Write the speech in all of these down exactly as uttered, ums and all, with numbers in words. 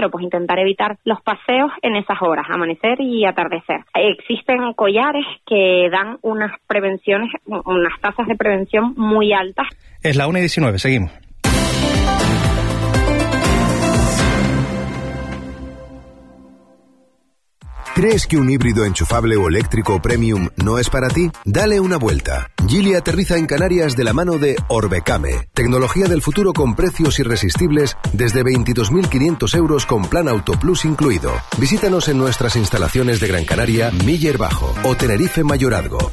claro, pues intentar evitar los paseos en esas horas, amanecer y atardecer. Existen collares que dan unas prevenciones, unas tasas de prevención muy altas. Es la una y diecinueve, seguimos. ¿Crees que un híbrido enchufable o eléctrico premium no es para ti? Dale una vuelta. Geely aterriza en Canarias de la mano de Orbecame. Tecnología del futuro con precios irresistibles desde veintidós mil quinientos euros con plan Auto Plus incluido. Visítanos en nuestras instalaciones de Gran Canaria, Miller Bajo o Tenerife Mayorazgo.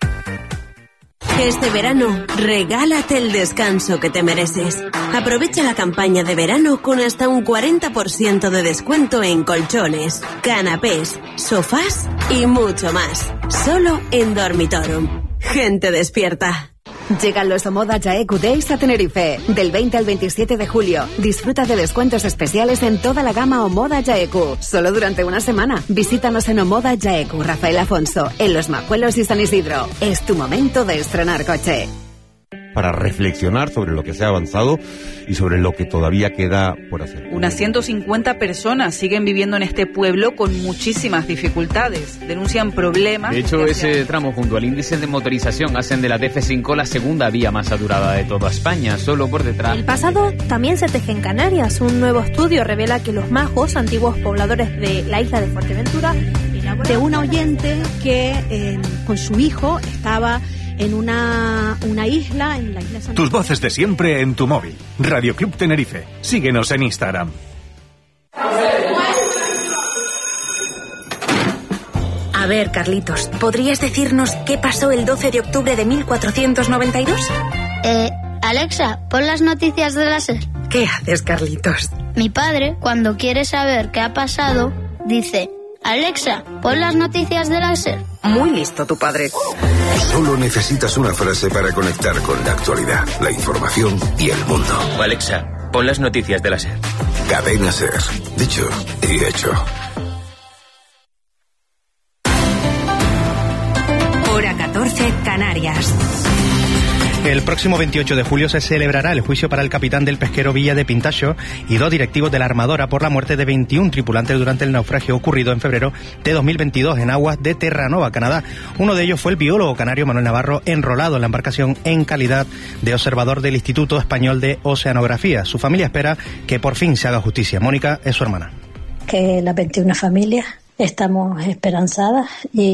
Este verano, regálate el descanso que te mereces. Aprovecha la campaña de verano con hasta un cuarenta por ciento de descuento en colchones, canapés, sofás y mucho más. Solo en Dormitorum. Gente despierta. Llegan los Omoda Jaeku Days a Tenerife. Del veinte al veintisiete de julio. Disfruta de descuentos especiales en toda la gama Omoda Jaeku. Solo durante una semana. Visítanos en Omoda Jaeku, Rafael Afonso, en Los Majuelos y San Isidro. Es tu momento de estrenar coche. Para reflexionar sobre lo que se ha avanzado y sobre lo que todavía queda por hacer. Unas ciento cincuenta personas siguen viviendo en este pueblo con muchísimas dificultades. Denuncian problemas. De hecho, ese tramo junto al índice de motorización hacen de la D F cinco la segunda vía más saturada de toda España, solo por detrás. El pasado también se teje en Canarias. Un nuevo estudio revela que los majos, antiguos pobladores de la isla de Fuerteventura, de una oyente que eh, con su hijo estaba en una, una isla, en la isla Santa. Tus voces de siempre en tu móvil. Radio Club Tenerife. Síguenos en Instagram. A ver, Carlitos, ¿podrías decirnos qué pasó el doce de octubre de mil cuatrocientos noventa y dos? Eh, Alexa, pon las noticias de la SER. ¿Qué haces, Carlitos? Mi padre, cuando quiere saber qué ha pasado, dice: Alexa, pon las noticias de la SER. Muy listo tu padre. Solo necesitas una frase para conectar con la actualidad, la información y el mundo. Alexa, pon las noticias de la SER. Cadena SER. Dicho y hecho. Hora catorce, Canarias. El próximo veintiocho de julio se celebrará el juicio para el capitán del pesquero Villa de Pintacho y dos directivos de la Armadora por la muerte de veintiún tripulantes durante el naufragio ocurrido en febrero de dos mil veintidós en aguas de Terranova, Canadá. Uno de ellos fue el biólogo canario Manuel Navarro, enrolado en la embarcación en calidad de observador del Instituto Español de Oceanografía. Su familia espera que por fin se haga justicia. Mónica es su hermana. Que las veintiuna familias estamos esperanzadas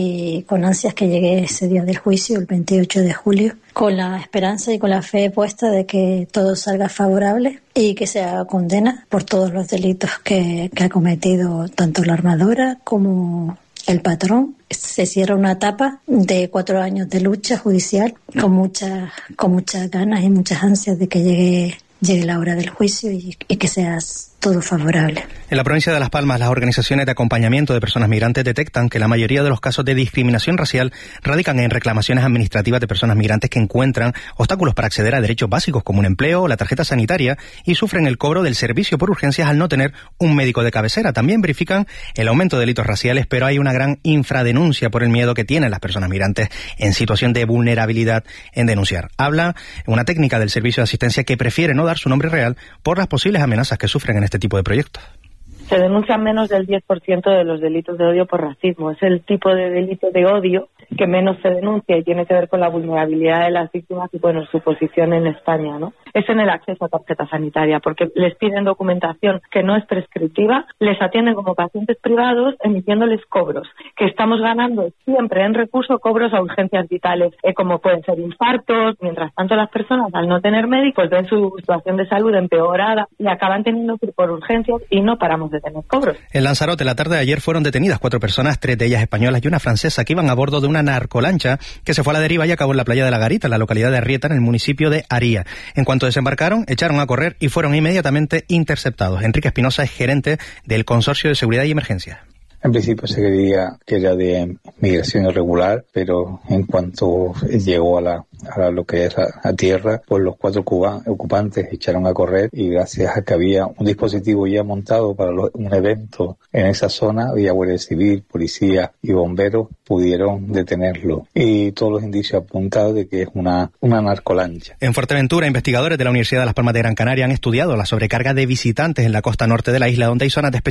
y con ansias que llegue ese día del juicio, el veintiocho de julio, con la esperanza y con la fe puesta de que todo salga favorable y que se haga condena por todos los delitos que, que ha cometido tanto la Armadora como el patrón. Se cierra una etapa de cuatro años de lucha judicial con muchas con muchas ganas y muchas ansias de que llegue llegue la hora del juicio y, y que sea todo favorable. En la provincia de Las Palmas, las organizaciones de acompañamiento de personas migrantes detectan que la mayoría de los casos de discriminación racial radican en reclamaciones administrativas de personas migrantes que encuentran obstáculos para acceder a derechos básicos como un empleo o la tarjeta sanitaria y sufren el cobro del servicio por urgencias al no tener un médico de cabecera. También verifican el aumento de delitos raciales, pero hay una gran infradenuncia por el miedo que tienen las personas migrantes en situación de vulnerabilidad en denunciar. Habla una técnica del servicio de asistencia que prefiere no dar su nombre real por las posibles amenazas que sufren en este tipo de proyectos. Se denuncian menos del diez por ciento de los delitos de odio por racismo. Es el tipo de delito de odio que menos se denuncia y tiene que ver con la vulnerabilidad de las víctimas y, bueno, su posición en España, ¿no? Es en el acceso a tarjeta sanitaria, porque les piden documentación que no es prescriptiva, les atienden como pacientes privados emitiéndoles cobros, que estamos ganando siempre en recurso cobros a urgencias vitales, eh, como pueden ser infartos. Mientras tanto, las personas, al no tener médicos, ven su situación de salud empeorada y acaban teniendo que ir por urgencias y no paramos de tener cobros. En Lanzarote, la tarde de ayer fueron detenidas cuatro personas, tres de ellas españolas y una francesa, que iban a bordo de una narcolancha que se fue a la deriva y acabó en la playa de la Garita, en la localidad de Arrieta, en el municipio de Aría. En cuanto desembarcaron, echaron a correr y fueron inmediatamente interceptados. Enrique Espinosa es gerente del Consorcio de Seguridad y Emergencia. En principio se creía que era de migración irregular, pero en cuanto llegó a la a lo que es a, a tierra, pues los cuatro cuba, ocupantes echaron a correr y gracias a que había un dispositivo ya montado para lo, un evento en esa zona, había Guardia Civil, policía y bomberos, pudieron detenerlo. Y todos los indicios apuntados de que es una, una narcolancha. En Fuerteventura, investigadores de la Universidad de Las Palmas de Gran Canaria han estudiado la sobrecarga de visitantes en la costa norte de la isla, donde hay zonas de especial